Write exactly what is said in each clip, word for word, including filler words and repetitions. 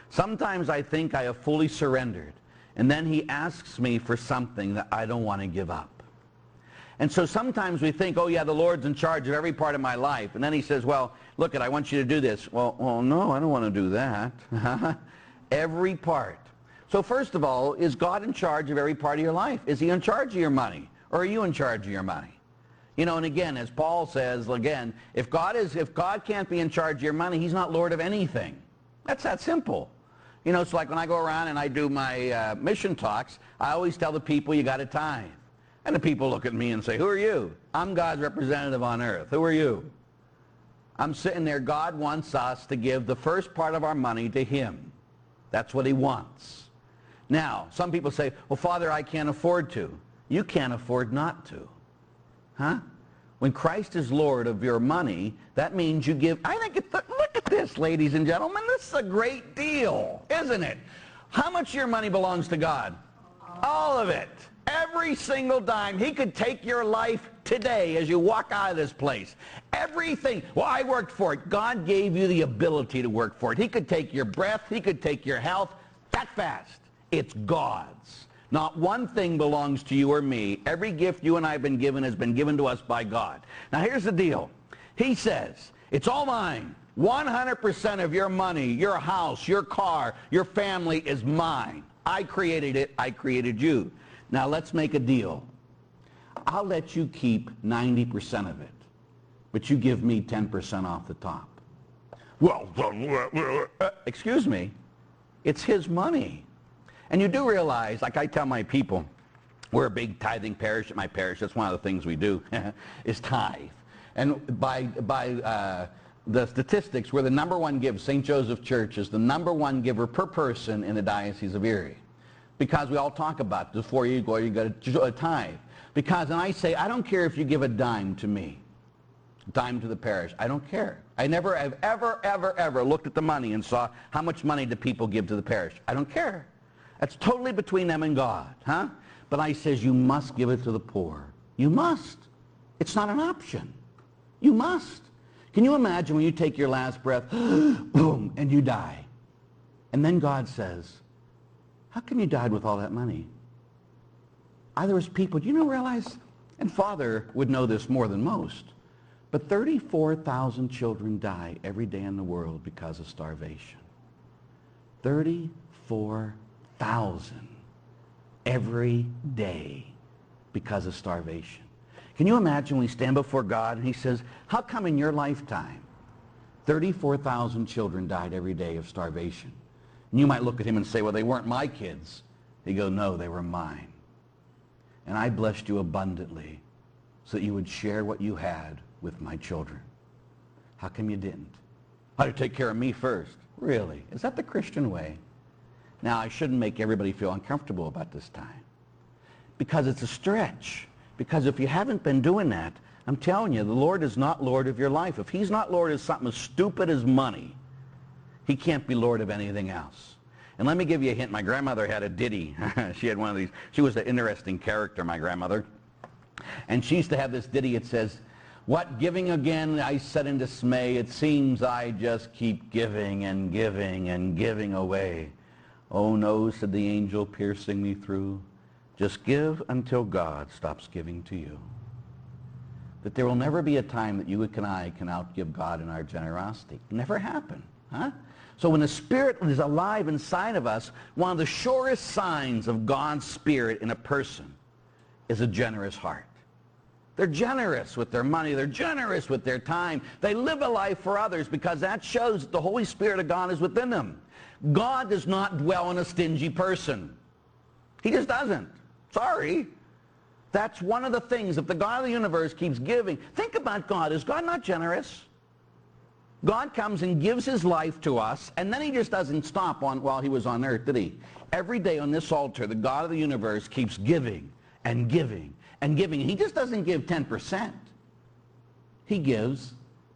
Sometimes I think I have fully surrendered, and then he asks me for something that I don't want to give up. And so sometimes we think, oh yeah, the Lord's in charge of every part of my life. And then he says, well, look, I want you to do this. Well, well no, I don't want to do that. Every part. So first of all, is God in charge of every part of your life? Is he in charge of your money? Or are you in charge of your money? You know, and again, as Paul says, again, if God is, if God can't be in charge of your money, he's not Lord of anything. That's that simple. You know, it's like when I go around and I do my uh, mission talks, I always tell the people you got to tithe. And the people look at me and say, who are you? I'm God's representative on earth. Who are you? I'm sitting there. God wants us to give the first part of our money to him. That's what he wants. Now, some people say, well, Father, I can't afford to. You can't afford not to. Huh? When Christ is Lord of your money, that means you give. I think it's, look at this, ladies and gentlemen. This is a great deal, isn't it? How much of your money belongs to God? All of it. Every single dime. He could take your life today as you walk out of this place. Everything. Well, I worked for it. God gave you the ability to work for it. He could take your breath. He could take your health. That fast. It's God's. Not one thing belongs to you or me. Every gift you and I have been given has been given to us by God. Now here's the deal. He says, it's all mine. one hundred percent of your money, your house, your car, your family is mine. I created it. I created you. Now let's make a deal. I'll let you keep ninety percent of it, but you give me ten percent off the top. Well, uh, excuse me, it's his money. And you do realize, like I tell my people, we're a big tithing parish at my parish. That's one of the things we do, is tithe. And by, by uh, the statistics, we're the number one giver. Saint Joseph Church is the number one giver per person in the Diocese of Erie. Because we all talk about it. Before you go, you got to tithe. Because, and I say, I don't care if you give a dime to me, a dime to the parish. I don't care. I never have ever, ever, ever looked at the money and saw how much money do people give to the parish. I don't care. That's totally between them and God, huh? But I says, you must give it to the poor. You must. It's not an option. You must. Can you imagine when you take your last breath, boom, and you die? And then God says, how come you died with all that money? I, there was people, do you know, realize, and Father would know this more than most, but thirty-four thousand children die every day in the world because of starvation. thirty-four thousand every day because of starvation. Can you imagine when we stand before God and he says, how come in your lifetime thirty-four thousand children died every day of starvation? And you might look at him and say, well, they weren't my kids. He goes, no, they were mine. And I blessed you abundantly so that you would share what you had with my children. How come you didn't? I had to take care of me first. Really? Is that the Christian way? Now, I shouldn't make everybody feel uncomfortable about this time. Because it's a stretch. Because if you haven't been doing that, I'm telling you, the Lord is not Lord of your life. If he's not Lord of something as stupid as money, he can't be Lord of anything else. And let me give you a hint. My grandmother had a ditty. She had one of these. She was an interesting character, my grandmother. And she used to have this ditty. It says, what giving again I said in dismay, it seems I just keep giving and giving and giving away. Oh no, said the angel piercing me through, just give until God stops giving to you. That there will never be a time that you and I can outgive God in our generosity. Never happen, huh? So when the Spirit is alive inside of us, one of the surest signs of God's Spirit in a person is a generous heart. They're generous with their money. They're generous with their time. They live a life for others because that shows that the Holy Spirit of God is within them. God does not dwell in a stingy person. He just doesn't. Sorry. That's one of the things. If the God of the universe keeps giving, think about God. Is God not generous? God comes and gives his life to us, and then he just doesn't stop on while he was on earth, did he? Every day on this altar, the God of the universe keeps giving and giving and giving. He just doesn't give ten percent. He gives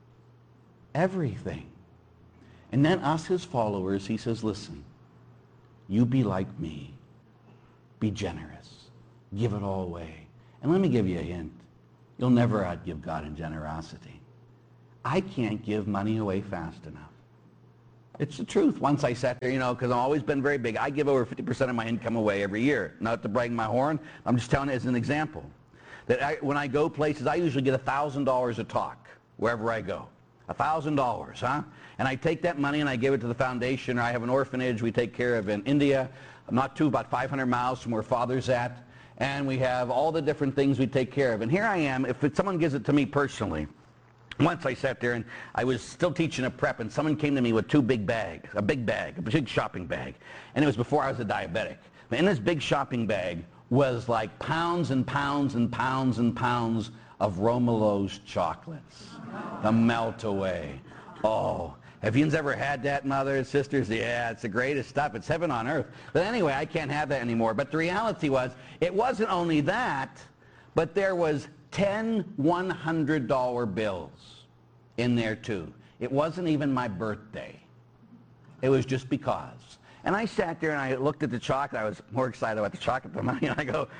everything. And then us, his followers, he says, listen, you be like me. Be generous. Give it all away. And let me give you a hint. You'll never outgive God in generosity. I can't give money away fast enough. It's the truth. Once I sat there, you know, because I've always been very big. I give over fifty percent of my income away every year. Not to brag my horn. I'm just telling you as an example. That I, when I go places, I usually get one thousand dollars a talk wherever I go. one thousand dollars, huh? And I take that money and I give it to the foundation. Or I have an orphanage we take care of in India, not too, about five hundred miles from where Father's at. And we have all the different things we take care of. And here I am, if it, someone gives it to me personally, once I sat there and I was still teaching a prep and someone came to me with two big bags, a big bag, a big shopping bag. And it was before I was a diabetic. In this big shopping bag was like pounds and pounds and pounds and pounds of Romelo's chocolates. The melt away. Oh, have you ever had that, mothers, sisters? Yeah, it's the greatest stuff. It's heaven on earth. But anyway, I can't have that anymore. But the reality was, it wasn't only that, but there was ten one hundred dollar bills in there too. It wasn't even my birthday. It was just because. And I sat there and I looked at the chocolate. I was more excited about the chocolate than money. And I go,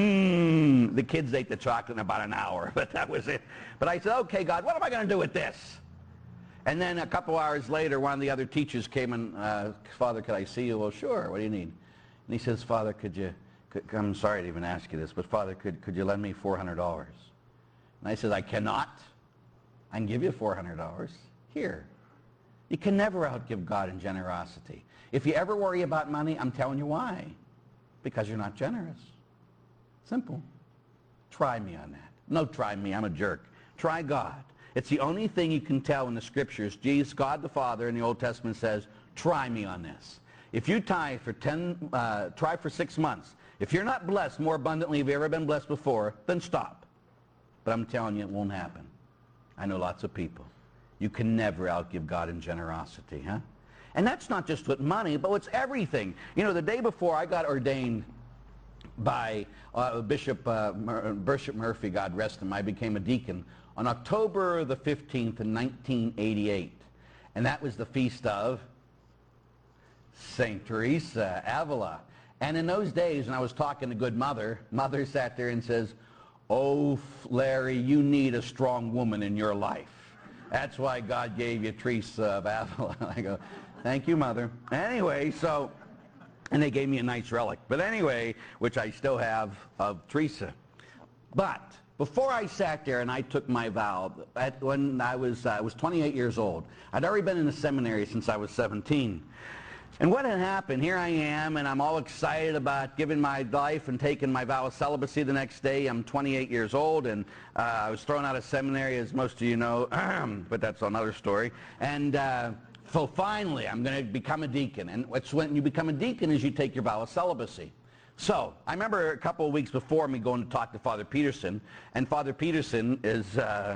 mmm. The kids ate the chocolate in about an hour, but that was it. But I said, okay, God, what am I going to do with this? And then a couple hours later, one of the other teachers came and, uh, Father, could I see you? Well, sure. What do you need? And he says, Father, could you, could, I'm sorry to even ask you this, but Father, could, could you lend me four hundred dollars? And I said, I cannot. I can give you four hundred dollars. Here. You can never outgive God in generosity. If you ever worry about money, I'm telling you why. Because you're not generous. Simple. Try me on that. No, try me. I'm a jerk. Try God. It's the only thing you can tell in the Scriptures. Jesus, God the Father in the Old Testament says, try me on this. If you tithe for ten, uh, try for six months. If you're not blessed more abundantly if you've ever been blessed before, then stop. But I'm telling you, it won't happen. I know lots of people. You can never outgive God in generosity, huh? And that's not just with money, but it's everything. You know, the day before I got ordained by uh, Bishop, uh, Mur- Bishop Murphy, God rest him, I became a deacon on October the fifteenth in nineteen eighty-eight. And that was the feast of Saint Teresa Avila. And in those days, when I was talking to Good Mother, Mother sat there and says, oh, Larry, you need a strong woman in your life. That's why God gave you Teresa of Avila. I go, thank you, Mother. Anyway, so, and they gave me a nice relic. But anyway, which I still have of Teresa. But before I sat there and I took my vow, at, when I was, uh, I was twenty-eight years old, I'd already been in the seminary since I was seventeen. And what had happened, here I am, and I'm all excited about giving my life and taking my vow of celibacy the next day. I'm twenty-eight years old, and uh, I was thrown out of seminary, as most of you know, but that's another story. And uh, so finally, I'm going to become a deacon. And what's when you become a deacon is you take your vow of celibacy. So I remember a couple of weeks before me going to talk to Father Peterson, and Father Peterson is uh,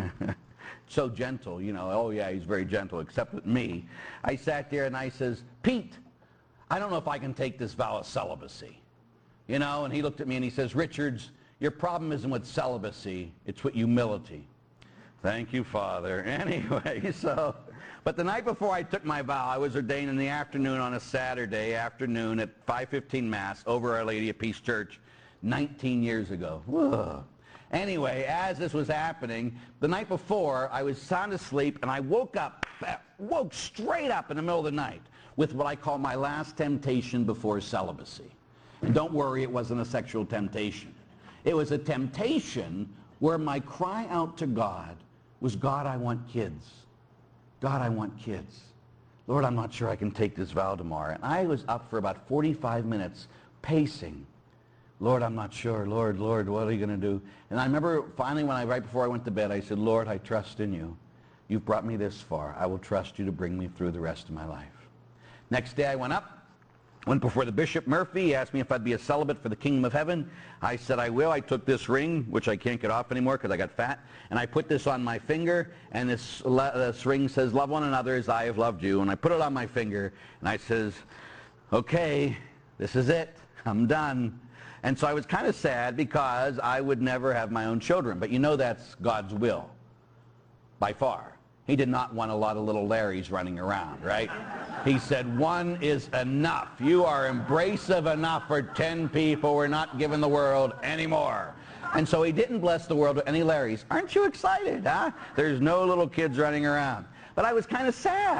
so gentle, you know, oh yeah, he's very gentle, except with me. I sat there and I says, Pete, I don't know if I can take this vow of celibacy. You know, and he looked at me and he says, Richards, your problem isn't with celibacy, it's with humility. Thank you, Father. Anyway, so, but the night before I took my vow, I was ordained in the afternoon on a Saturday afternoon at five fifteen Mass over Our Lady of Peace Church nineteen years ago. Whoa. Anyway, as this was happening, the night before, I was sound asleep, and I woke up, woke straight up in the middle of the night with what I call my last temptation before celibacy. And don't worry, it wasn't a sexual temptation. It was a temptation where my cry out to God was, God, I want kids. God, I want kids. Lord, I'm not sure I can take this vow tomorrow. And I was up for about forty-five minutes pacing. Lord, I'm not sure. Lord, Lord, what are you going to do? And I remember finally when I, right before I went to bed, I said, Lord, I trust in you. You've brought me this far. I will trust you to bring me through the rest of my life. Next day I went up, went before the Bishop Murphy. He asked me if I'd be a celibate for the kingdom of heaven. I said I will. I took this ring, which I can't get off anymore because I got fat, and I put this on my finger, and this, this ring says, love one another as I have loved you. And I put it on my finger, and I says, okay, this is it. I'm done. And so I was kind of sad because I would never have my own children. But you know that's God's will, by far. He did not want a lot of little Larrys running around, right? He said, one is enough. You are embracive enough for ten people. We're not giving the world any more. And so he didn't bless the world with any Larrys. Aren't you excited, huh? There's no little kids running around. But I was kind of sad.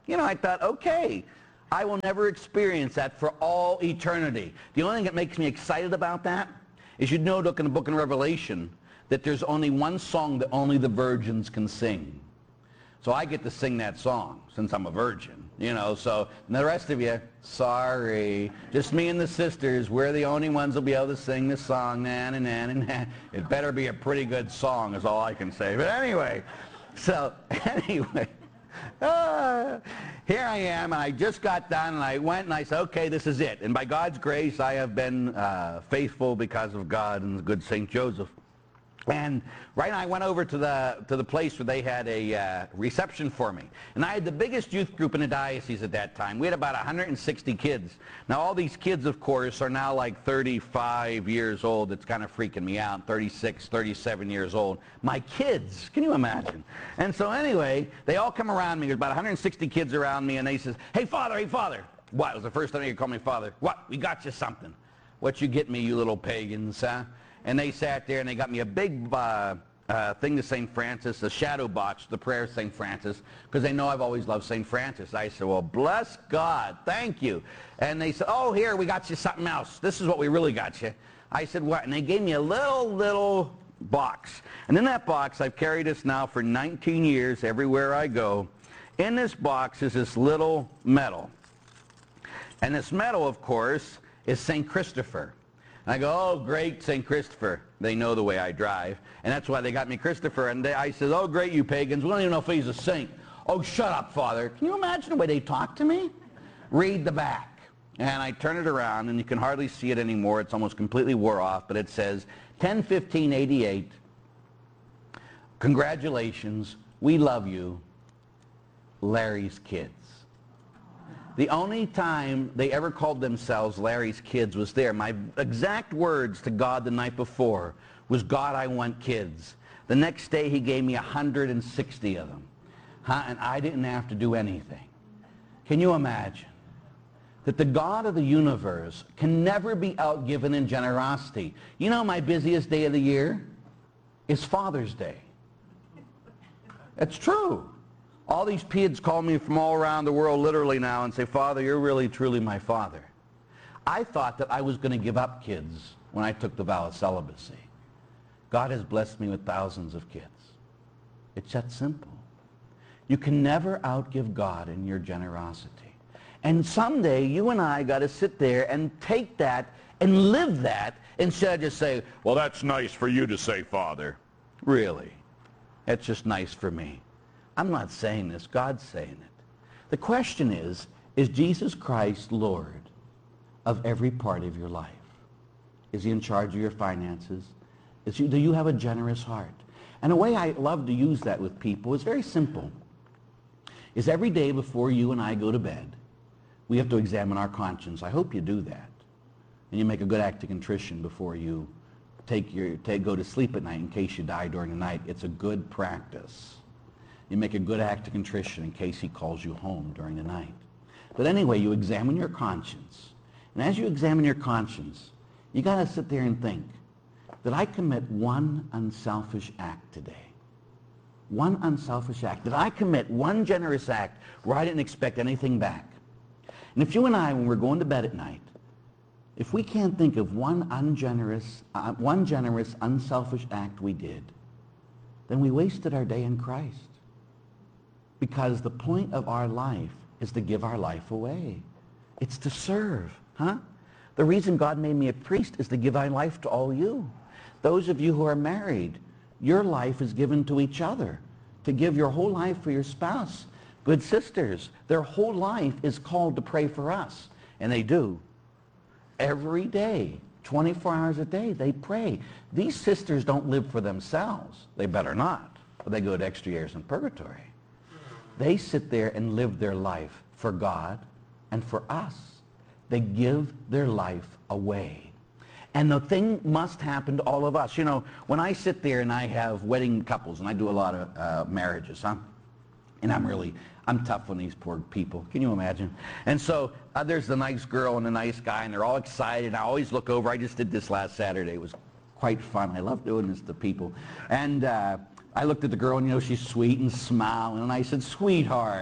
you know, I thought, okay, I will never experience that for all eternity. The only thing that makes me excited about that is, you know, look in the book of Revelation that there's only one song that only the virgins can sing. So I get to sing that song since I'm a virgin, you know. So and the rest of you, sorry. Just me and the sisters, we're the only ones who'll be able to sing this song. Na, na, na, na, na. It better be a pretty good song is all I can say. But anyway, so anyway, uh, here I am, and I just got done, and I went and I said, okay, this is it. And by God's grace, I have been uh, faithful because of God and the good Saint Joseph. And right now I went over to the to the place where they had a uh, reception for me. And I had the biggest youth group in the diocese at that time. We had about one hundred sixty kids. Now all these kids, of course, are now like thirty-five years old. It's kind of freaking me out. thirty-six, thirty-seven years old. My kids, can you imagine? And so anyway, they all come around me. There's about one hundred sixty kids around me, and they says, hey, Father, hey, Father. What? It was the first time they could call me Father. What? We got you something. What you get me, you little pagans, huh? And they sat there and they got me a big uh, uh, thing to Saint Francis, a shadow box, the prayer of Saint Francis, because they know I've always loved Saint Francis. I said, well, bless God, thank you. And they said, oh, here, we got you something else. This is what we really got you. I said, what? And they gave me a little, little box. And in that box, I've carried this now for nineteen years everywhere I go. In this box is this little medal. And this medal, of course, is Saint Christopher. And I go, oh, great, Saint Christopher. They know the way I drive. And that's why they got me Christopher. And they, I said, oh, great, you pagans. We don't even know if he's a saint. Oh, shut up, Father. Can you imagine the way they talk to me? Read the back. And I turn it around, and you can hardly see it anymore. It's almost completely wore off. But it says, ten fifteen eighty-eight, congratulations, we love you, Larry's kids. The only time they ever called themselves Larry's kids was there. My exact words to God the night before was, God, I want kids. The next day he gave me one hundred sixty of them. Huh? And I didn't have to do anything. Can you imagine that the God of the universe can never be outgiven in generosity? You know, my busiest day of the year is Father's Day. It's true. All these kids call me from all around the world literally now and say, Father, you're really, truly my father. I thought that I was going to give up kids when I took the vow of celibacy. God has blessed me with thousands of kids. It's that simple. You can never outgive God in your generosity. And someday you and I got to sit there and take that and live that instead of just say, well, that's nice for you to say, Father. Really? That's just nice for me. I'm not saying this. God's saying it. The question is, is Jesus Christ Lord of every part of your life? Is he in charge of your finances? Is he, do you have a generous heart? And the way I love to use that with people is very simple. Is every day before you and I go to bed, we have to examine our conscience. I hope you do that. And you make a good act of contrition before you take your, take, go to sleep at night in case you die during the night. It's a good practice. You make a good act of contrition in case he calls you home during the night. But anyway, you examine your conscience. And as you examine your conscience, you got to sit there and think, did I commit one unselfish act today? One unselfish act. Did I commit one generous act where I didn't expect anything back? And if you and I, when we're going to bed at night, if we can't think of one ungenerous, uh, one generous, unselfish act we did, then we wasted our day in Christ. Because the point of our life is to give our life away. It's to serve, huh? The reason God made me a priest is to give my life to all you. Those of you who are married, your life is given to each other, to give your whole life for your spouse. Good sisters, their whole life is called to pray for us, and they do. Every day, twenty-four hours a day, they pray. These sisters don't live for themselves. They better not, or they go to extra years in purgatory. They sit there and live their life for God and for us. They give their life away. And the thing must happen to all of us. You know, when I sit there and I have wedding couples, and I do a lot of uh, marriages, huh? And I'm really, I'm tough on these poor people. Can you imagine? And so uh, there's the nice girl and the nice guy, and they're all excited. I always look over. I just did this last Saturday. It was quite fun. I love doing this to people. And uh, I looked at the girl, and, you know, she's sweet and smiling. And I said, sweetheart,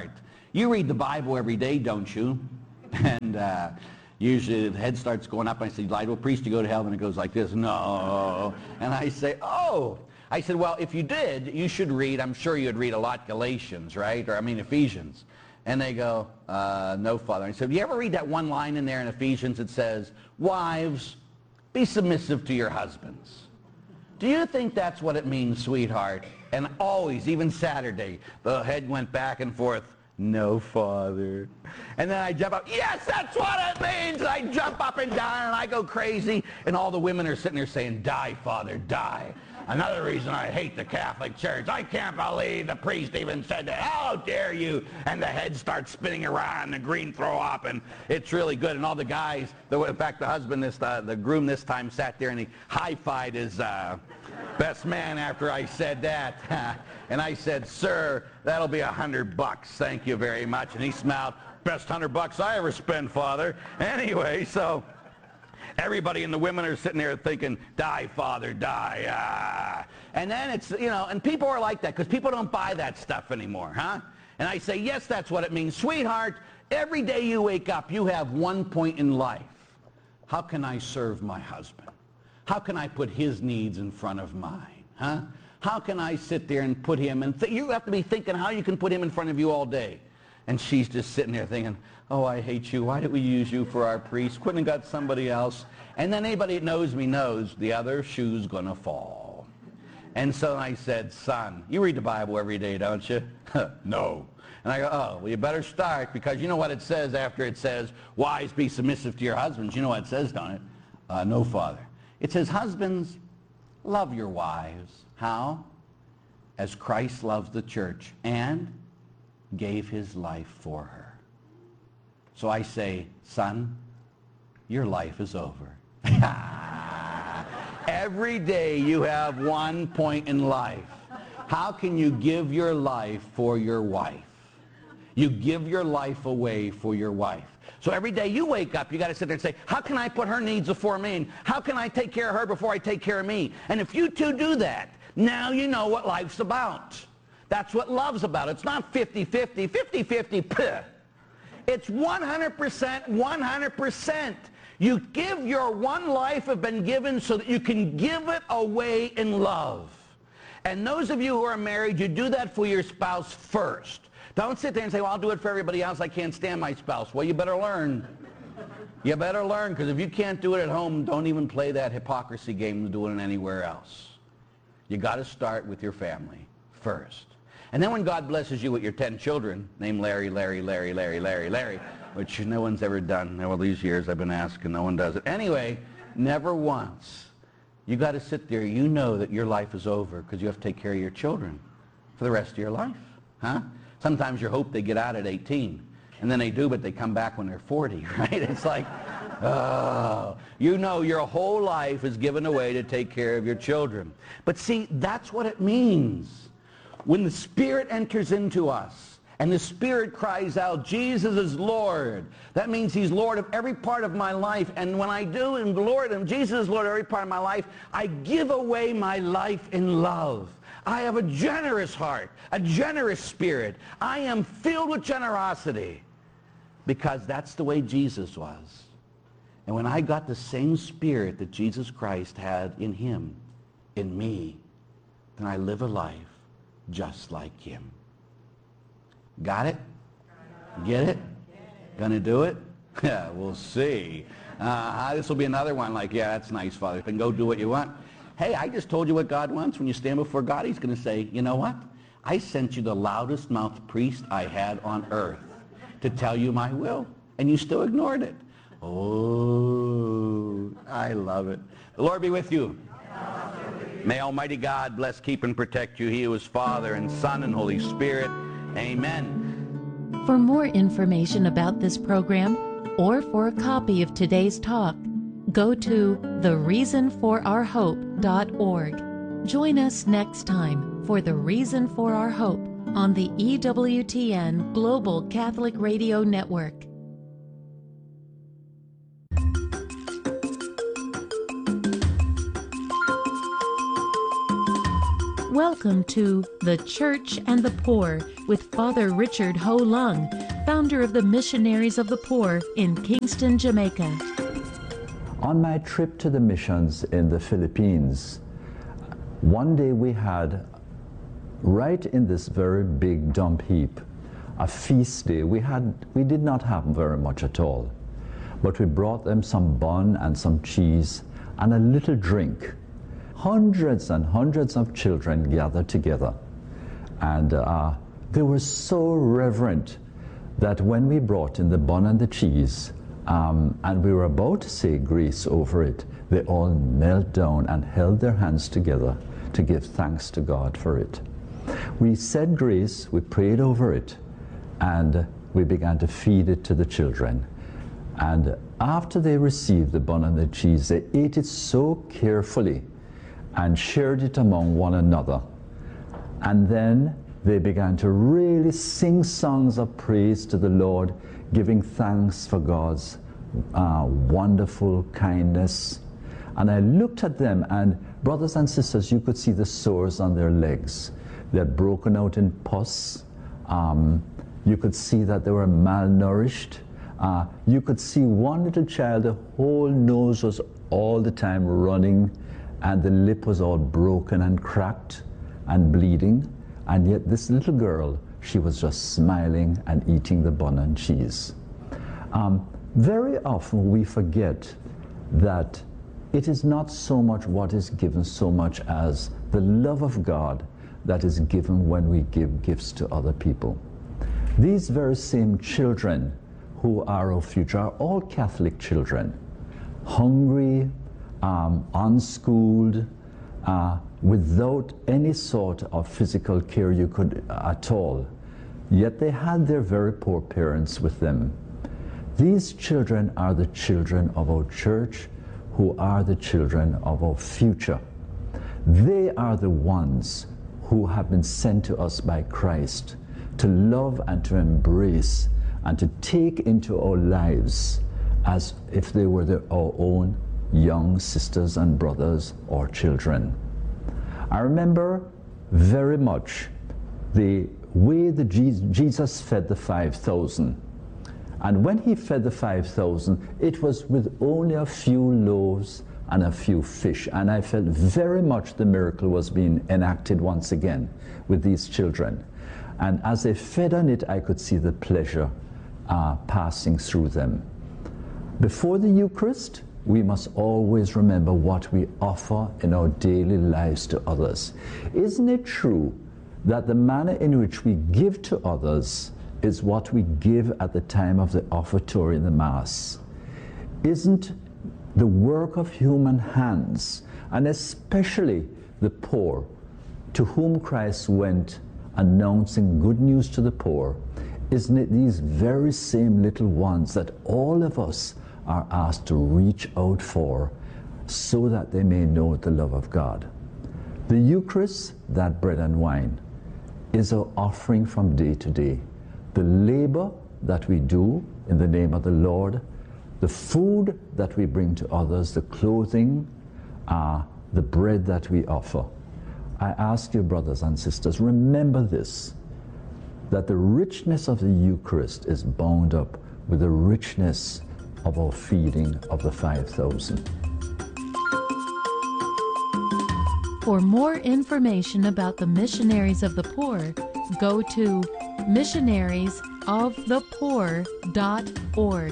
you read the Bible every day, don't you? And uh, usually the head starts going up. I say, lie to a priest, you go to hell. And it goes like this, no. And I say, oh. I said, well, if you did, you should read, I'm sure you'd read a lot Galatians, right? Or I mean Ephesians. And they go, uh, no, Father. I said, you ever read that one line in there in Ephesians that says, wives, be submissive to your husbands? Do you think that's what it means, sweetheart? And always, even Saturday, the head went back and forth, no, Father. And then I jump up, yes, that's what it means. And I jump up and down and I go crazy. And all the women are sitting there saying, die, Father, die. Another reason I hate the Catholic Church. I can't believe the priest even said that. How dare you? And the head starts spinning around, the green throw up, and it's really good. And all the guys, the, in fact, the husband, this, uh, the groom this time sat there and he high-fived his uh, best man after I said that. And I said, sir, that'll be a hundred bucks. Thank you very much. And he smiled, best hundred bucks I ever spent, Father. Anyway, so everybody and the women are sitting there thinking, die, Father, die. Ah. And then it's, you know, and people are like that because people don't buy that stuff anymore, huh? And I say, yes, that's what it means. Sweetheart, every day you wake up, you have one point in life. How can I serve my husband? How can I put his needs in front of mine, huh? How can I sit there and put him, and th- you have to be thinking how you can put him in front of you all day. And she's just sitting there thinking, oh, I hate you. Why did we use you for our priest? Couldn't have got somebody else. And then anybody that knows me knows the other shoe's going to fall. And so I said, son, you read the Bible every day, don't you? No. And I go, oh, well, you better start, because you know what it says after it says, wives, be submissive to your husbands. You know what it says, don't it? Uh, no, Father. It says, husbands, love your wives. How? As Christ loves the church and gave his life for her. So I say, son, your life is over. Every day you have one point in life. How can you give your life for your wife? You give your life away for your wife. So every day you wake up, you got to sit there and say, how can I put her needs before me? And how can I take care of her before I take care of me? And if you two do that, now you know what life's about. That's what love's about. It's not fifty-fifty. fifty-fifty, puh. It's one hundred percent, one hundred percent. You give your one life have been given so that you can give it away in love. And those of you who are married, you do that for your spouse first. Don't sit there and say, well, I'll do it for everybody else. I can't stand my spouse. Well, you better learn. You better learn, because if you can't do it at home, don't even play that hypocrisy game of doing it anywhere else. You got to start with your family first. And then when God blesses you with your ten children, name Larry, Larry, Larry, Larry, Larry, Larry, which no one's ever done. All these years I've been asking, no one does it. Anyway, never once. You got to sit there. You know that your life is over because you have to take care of your children for the rest of your life. Huh? Sometimes you hope they get out at eighteen. And then they do, but they come back when they're forty, right? It's like, oh, you know your whole life is given away to take care of your children. But see, that's what it means. When the Spirit enters into us and the Spirit cries out, Jesus is Lord, that means he's Lord of every part of my life. And when I do, and the Lord and Jesus is Lord of every part of my life, I give away my life in love. I have a generous heart, a generous spirit. I am filled with generosity because that's the way Jesus was. And when I got the same spirit that Jesus Christ had in him, in me, then I live a life just like him. Got it? Get it? Gonna do it? Yeah, we'll see. Uh, this will be another one like, yeah, that's nice, Father. Then go do what you want. Hey, I just told you what God wants. When you stand before God, he's going to say, you know what? I sent you the loudest mouthed priest I had on earth to tell you my will, and you still ignored it. Oh, I love it. The Lord be with you. May Almighty God bless, keep, and protect you. He who is Father and Son and Holy Spirit. Amen. For more information about this program or for a copy of today's talk, go to the reason for our hope dot org. Join us next time for The Reason for Our Hope on the E W T N Global Catholic Radio Network. Welcome to The Church and the Poor with Father Richard Ho Lung, founder of the Missionaries of the Poor in Kingston, Jamaica. On my trip to the missions in the Philippines, one day we had, right in this very big dump heap, a feast day. We had, we did not have very much at all, but we brought them some bun and some cheese and a little drink. Hundreds and hundreds of children gathered together, and uh, they were so reverent that when we brought in the bun and the cheese, um, and we were about to say grace over it, they all knelt down and held their hands together to give thanks to God for it. We said grace, we prayed over it, and we began to feed it to the children. And after they received the bun and the cheese, they ate it so carefully and shared it among one another. And then they began to really sing songs of praise to the Lord, giving thanks for God's uh, wonderful kindness. And I looked at them, and brothers and sisters, you could see the sores on their legs. They had broken out in pus. Um, you could see that they were malnourished. Uh, you could see one little child, the whole nose was all the time running, and the lip was all broken and cracked and bleeding. And yet this little girl, she was just smiling and eating the bun and cheese. Um, very often we forget that it is not so much what is given so much as the love of God that is given when we give gifts to other people. These very same children who are our future are all Catholic children, hungry, um, unschooled, uh, without any sort of physical care you could uh, at all. Yet they had their very poor parents with them. These children are the children of our church, who are the children of our future. They are the ones who have been sent to us by Christ to love and to embrace and to take into our lives as if they were the, our own young sisters and brothers or children. I remember very much the way that Jesus fed the five thousand. And when he fed the five thousand, it was with only a few loaves and a few fish. And I felt very much the miracle was being enacted once again with these children. And as they fed on it, I could see the pleasure uh, passing through them. Before the Eucharist, we must always remember what we offer in our daily lives to others. Isn't it true that the manner in which we give to others is what we give at the time of the offertory in the Mass? Isn't the work of human hands, and especially the poor, to whom Christ went announcing good news to the poor, isn't it these very same little ones that all of us are asked to reach out for so that they may know the love of God? The Eucharist, that bread and wine, is our offering from day to day. The labor that we do in the name of the Lord, the food that we bring to others, the clothing, uh, the bread that we offer. I ask you, brothers and sisters, remember this, that the richness of the Eucharist is bound up with the richness of our feeding of the five thousand. For more information about the Missionaries of the Poor, go to missionaries of the poor dot org.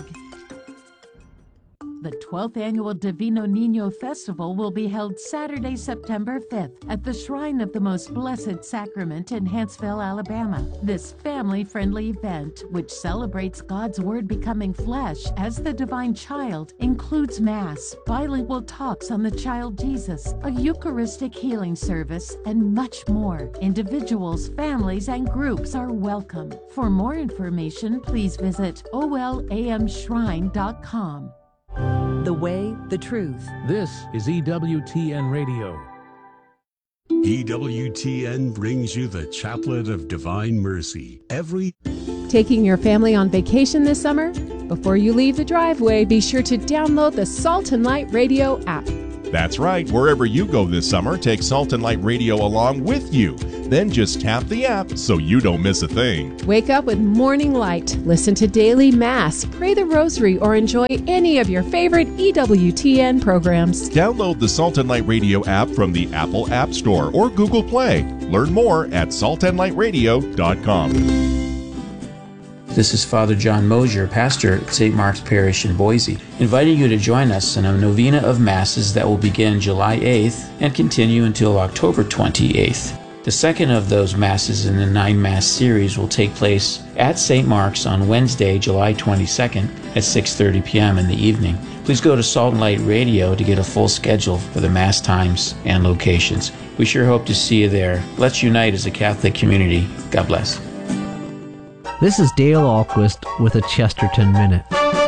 The twelfth Annual Divino Niño Festival will be held Saturday, September fifth at the Shrine of the Most Blessed Sacrament in Huntsville, Alabama. This family-friendly event, which celebrates God's Word becoming flesh as the divine child, includes Mass, bilingual talks on the child Jesus, a Eucharistic healing service, and much more. Individuals, families, and groups are welcome. For more information, please visit O L A M shrine dot com. The way, the truth. This is E W T N Radio. E W T N brings you the Chaplet of Divine Mercy every... Taking your family on vacation this summer? Before you leave the driveway, be sure to download the Salt and Light Radio app. That's right. Wherever you go this summer, take Salt and Light Radio along with you. Then just tap the app so you don't miss a thing. Wake up with Morning Light, listen to Daily Mass, pray the Rosary, or enjoy any of your favorite E W T N programs. Download the Salt and Light Radio app from the Apple App Store or Google Play. Learn more at salt and light radio dot com. This is Father John Mosier, pastor at Saint Mark's Parish in Boise, inviting you to join us in a novena of Masses that will begin July eighth and continue until October twenty-eighth. The second of those Masses in the nine-Mass series will take place at Saint Mark's on Wednesday, July twenty-second at six thirty p.m. in the evening. Please go to Salt and Light Radio to get a full schedule for the Mass times and locations. We sure hope to see you there. Let's unite as a Catholic community. God bless. This is Dale Ahlquist with a Chesterton Minute.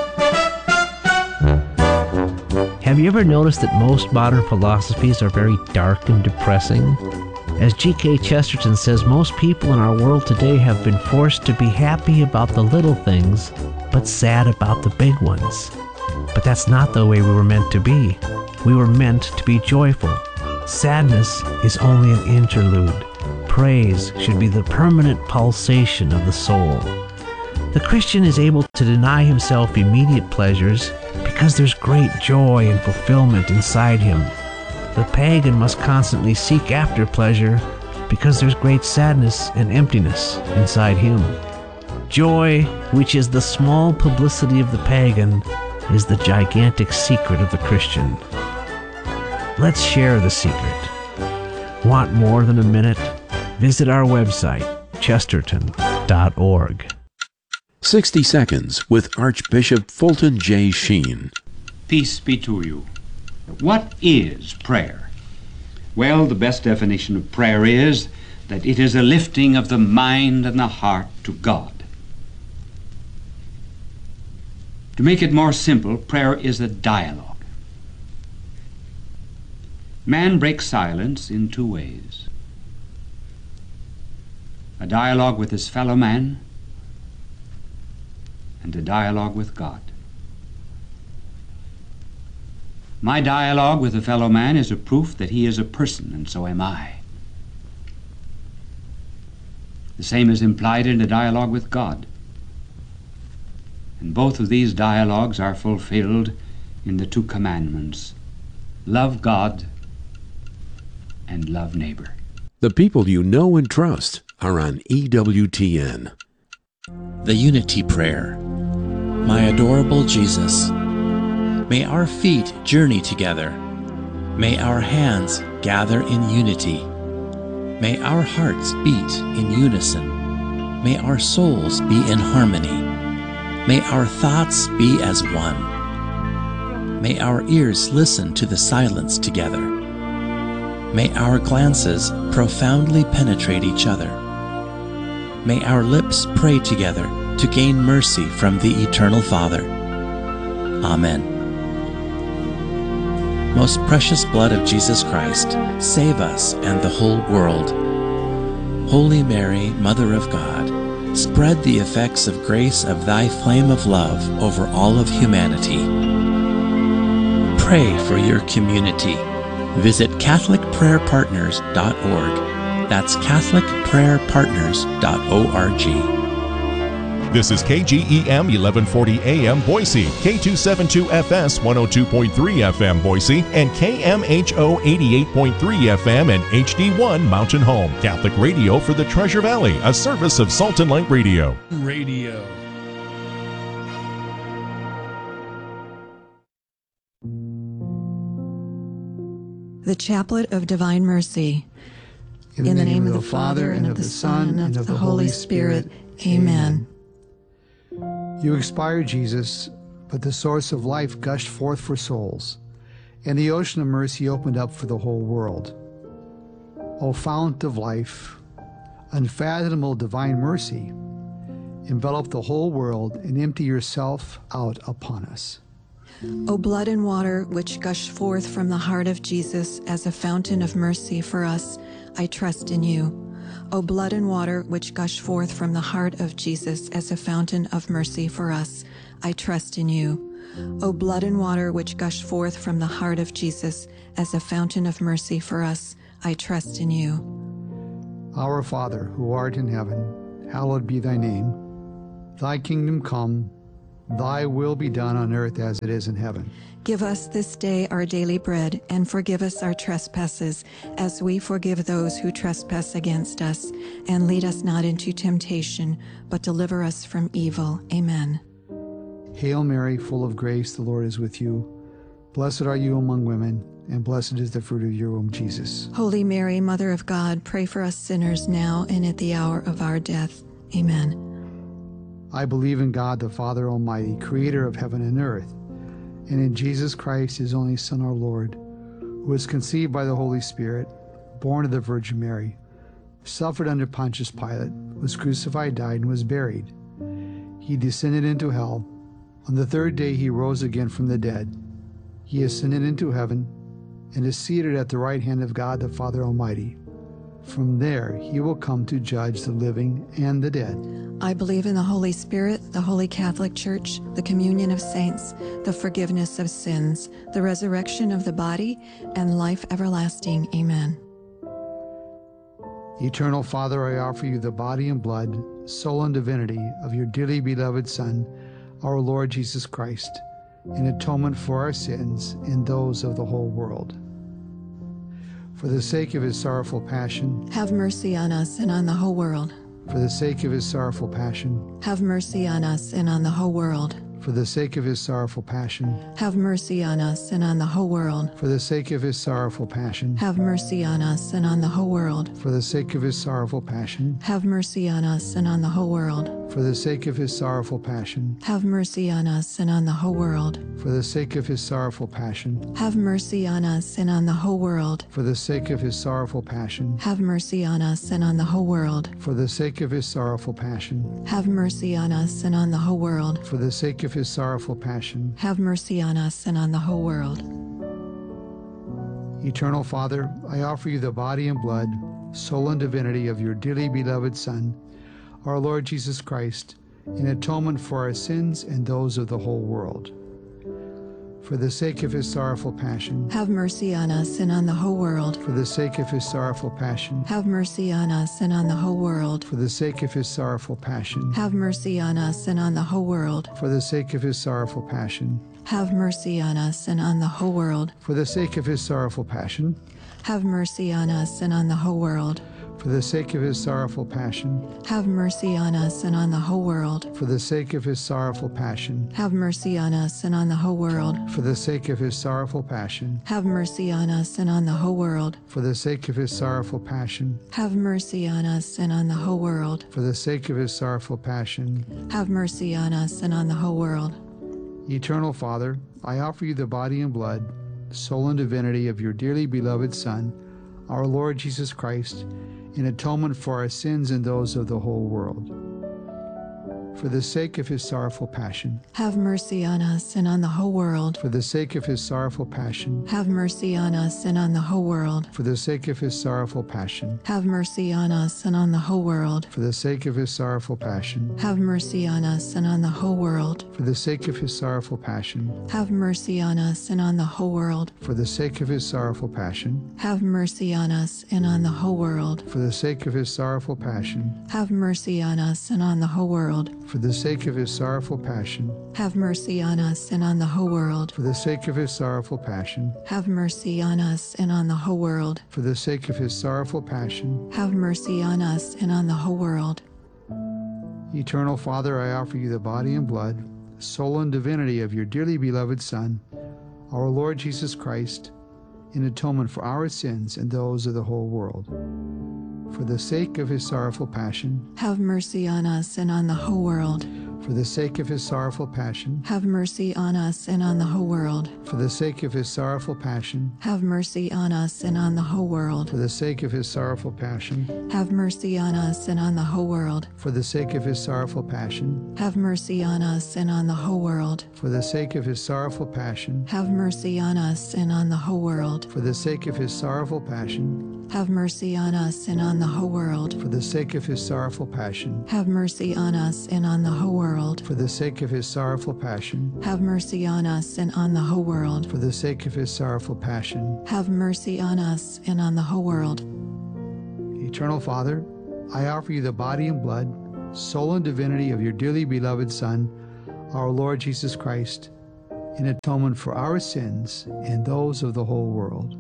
Have you ever noticed that most modern philosophies are very dark and depressing? As G K Chesterton says, most people in our world today have been forced to be happy about the little things, but sad about the big ones. But that's not the way we were meant to be. We were meant to be joyful. Sadness is only an interlude. Praise should be the permanent pulsation of the soul. The Christian is able to deny himself immediate pleasures because there's great joy and fulfillment inside him. The pagan must constantly seek after pleasure because there's great sadness and emptiness inside him. Joy, which is the small publicity of the pagan, is the gigantic secret of the Christian. Let's share the secret. Want more than a minute? Visit our website, chesterton dot org. sixty Seconds with Archbishop Fulton J. Sheen. Peace be to you. What is prayer? Well, the best definition of prayer is that it is a lifting of the mind and the heart to God. To make it more simple, prayer is a dialogue. Man breaks silence in two ways. A dialogue with his fellow man and a dialogue with God. My dialogue with a fellow man is a proof that he is a person, and so am I. The same is implied in a dialogue with God. And both of these dialogues are fulfilled in the two commandments: love God and love neighbor. The people you know and trust are on E W T N. The Unity Prayer. My adorable Jesus, may our feet journey together. May our hands gather in unity. May our hearts beat in unison. May our souls be in harmony. May our thoughts be as one. May our ears listen to the silence together. May our glances profoundly penetrate each other. May our lips pray together to gain mercy from the Eternal Father. Amen. Most precious blood of Jesus Christ, save us and the whole world. Holy Mary, Mother of God, spread the effects of grace of thy flame of love over all of humanity. Pray for your community. Visit catholic prayer partners dot org. That's catholic prayer partners dot org. This is K G E M eleven forty A M Boise, K two seventy-two F S one oh two point three F M Boise, and K M H O eighty-eight point three F M and H D one Mountain Home. Catholic radio for the Treasure Valley, a service of Salt and Light Radio. Radio. The Chaplet of Divine Mercy. In, In the, the name, name of the Father, and of the Son, and of the Holy Spirit. Spirit. Amen. You expired, Jesus, but the source of life gushed forth for souls, and the ocean of mercy opened up for the whole world. O fount of life, unfathomable divine mercy, envelop the whole world and empty yourself out upon us. O blood and water which gush forth from the heart of Jesus as a fountain of mercy for us, I trust in you. O blood and water which gush forth from the heart of Jesus as a fountain of mercy for us, I trust in you. O blood and water which gush forth from the heart of Jesus as a fountain of mercy for us. I trust in you. Our Father, who art in heaven, hallowed be thy name. Thy kingdom come, thy will be done on earth as it is in heaven. Give us this day our daily bread, and forgive us our trespasses, as we forgive those who trespass against us. And lead us not into temptation, but deliver us from evil. Amen. Hail Mary, full of grace, the Lord is with you. Blessed are you among women, and blessed is the fruit of your womb, Jesus. Holy Mary, Mother of God, pray for us sinners now and at the hour of our death. Amen. I believe in God, the Father Almighty, creator of heaven and earth, and in Jesus Christ, his only Son, our Lord, who was conceived by the Holy Spirit, born of the Virgin Mary, suffered under Pontius Pilate, was crucified, died, and was buried. He descended into hell. On the third day he rose again from the dead. He ascended into heaven and is seated at the right hand of God, the Father Almighty. From there he will come to judge the living and the dead. I believe in the Holy Spirit, the Holy Catholic Church, the communion of saints, the forgiveness of sins, the resurrection of the body, and life everlasting. Amen. Eternal Father, I offer you the body and blood, soul and divinity of your dearly beloved Son, our Lord Jesus Christ, in atonement for our sins and those of the whole world. For the sake of his sorrowful passion, have mercy on us and on the whole world. For the sake of his sorrowful passion, have mercy on us and on the whole world. For the sake of his sorrowful passion, have mercy on us and on the whole world. For the sake of his sorrowful passion, have mercy on us and on the whole world. For the sake of his sorrowful passion, have mercy on us and on the whole world. For the sake of his sorrowful passion, have mercy on us and on the whole world. For the sake of his sorrowful passion, have mercy on us and on the whole world. For the sake of his sorrowful passion, have mercy on us and on the whole world. For the sake of his sorrowful passion, have mercy on us and on the whole world. For the sake of his sorrowful passion, have mercy on us and on the whole world. Eternal Father, I offer you the body and blood, soul and divinity of your dearly beloved Son, our Lord Jesus Christ, in atonement for our sins and those of the whole world. For the sake of his sorrowful passion, have mercy on us and on the whole world. For the sake of his sorrowful passion, have mercy on us and on the whole world. For the sake of his sorrowful passion, have mercy on us and on the whole world. For the sake of his sorrowful passion, have mercy on us and on the whole world. For the sake of his sorrowful passion, have mercy on us and on the whole world. For the sake of his sorrowful passion, have mercy on us and on the whole world. For the sake of his sorrowful passion, have mercy on us and on the whole world. For the sake of his sorrowful passion, have mercy on us and on the whole world. For the sake of his sorrowful passion, have mercy on us and on the whole world. For the sake of his sorrowful passion, have mercy on us and on the whole world. Eternal Father, I offer you the body and blood, soul and divinity of your dearly beloved Son, our Lord Jesus Christ, in atonement for our sins and those of the whole world. For the sake of his sorrowful passion, have mercy on us and on the whole world. For the sake of his sorrowful passion, have mercy on us and on the whole world. For the sake of his sorrowful passion, have mercy on us and on the whole world. For the sake of his sorrowful passion, have mercy on us and on the whole world. For the sake of his sorrowful passion, have mercy on us and on the whole world. For the sake of his sorrowful passion, have mercy on us and on the whole world. For the sake of his sorrowful passion, have mercy on us and on the whole world. For the sake of his sorrowful passion, have mercy on us and on the whole world. For the sake of his sorrowful passion, have mercy on us and on the whole world. For the sake of his sorrowful passion, have mercy on us and on the whole world. Eternal Father, I offer you the body and blood, soul and divinity of your dearly beloved Son, our Lord Jesus Christ, in atonement for our sins and those of the whole world. For the sake of his sorrowful passion, have mercy on us and on the whole world. For the sake of his sorrowful passion, have mercy on us and on the whole world. For the sake of his sorrowful passion, have mercy on us and on the whole world. For the sake of his sorrowful passion, have mercy on us and on the whole world. For the sake of his sorrowful passion, have mercy on us and on the whole world. For the sake of his sorrowful passion, have mercy on us and on the whole world. For the sake of his sorrowful passion, Have mercy on us and on the whole world. For the sake of his sorrowful passion. Have mercy on us and on the whole world. For the sake of his sorrowful passion. Have mercy on us and on the whole world. For the sake of his sorrowful passion. Have mercy on us and on the whole world. Eternal Father, I offer you the body and blood, soul and divinity of your dearly beloved Son, our Lord Jesus Christ, in atonement for our sins and those of the whole world.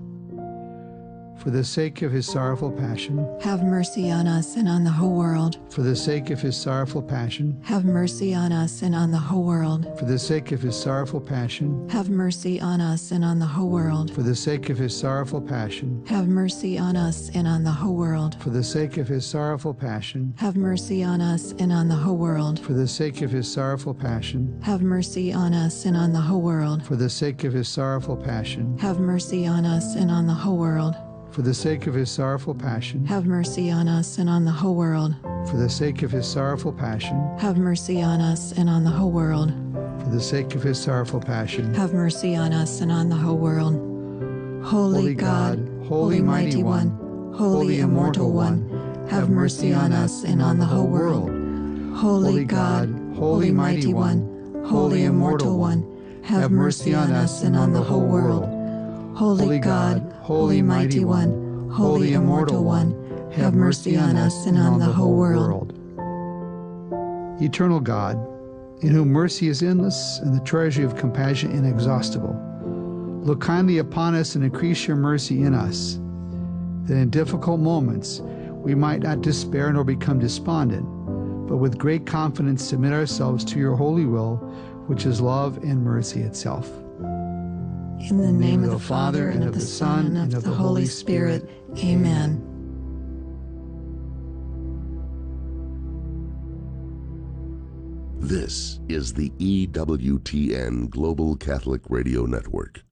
For the sake of his sorrowful passion. Have mercy on us and on the whole world. For the sake of his sorrowful passion. Have mercy on us and on the whole world. For the sake of his sorrowful passion. Have mercy on us and on the whole world. For the sake of his sorrowful passion. Have mercy on us and on the whole world. For the sake of his sorrowful passion. Have mercy on us and on the whole world. For the sake of his sorrowful passion. Have mercy on us and on the whole world. For the sake of his sorrowful passion. Have mercy on us and on the whole world. For the sake of his sorrowful passion. Have mercy on us and on the whole world. For the sake of his sorrowful passion. Have mercy on us and on the whole world. For the sake of his sorrowful passion. Have mercy on us and on the whole world. Holy, Holy God, God, Holy Mighty One, Holy Immortal One, have mercy on us and on the whole world. Holy God, Holy Mighty One, Holy Immortal One, have mercy on us and on the whole world. Holy God, Holy Mighty One, Holy Immortal One, have mercy on us and on the whole world. Eternal God, in whom mercy is endless and the treasury of compassion inexhaustible, look kindly upon us and increase your mercy in us, that in difficult moments we might not despair nor become despondent, but with great confidence submit ourselves to your holy will, which is love and mercy itself. In the name of the Father, and of the Son, and of the Holy Spirit. Amen. This is the E W T N Global Catholic Radio Network.